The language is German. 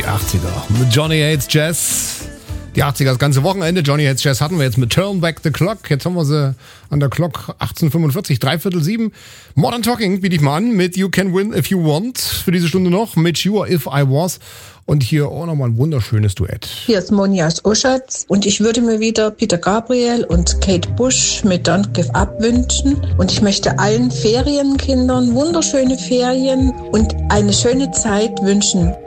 Die 80er mit Johnny Hates Jazz. Die 80er das ganze Wochenende. Johnny Hates Jazz hatten wir jetzt mit Turn Back the Clock. Jetzt haben wir sie an der Clock 18:45, 6:45. Modern Talking biete ich mal an mit You Can Win If You Want. Für diese Stunde noch mit Sure If I Was. Und hier auch nochmal ein wunderschönes Duett. Hier ist Monja aus Oschatz und ich würde mir wieder Peter Gabriel und Kate Bush mit Don't Give Up wünschen. Und ich möchte allen Ferienkindern wunderschöne Ferien und eine schöne Zeit wünschen.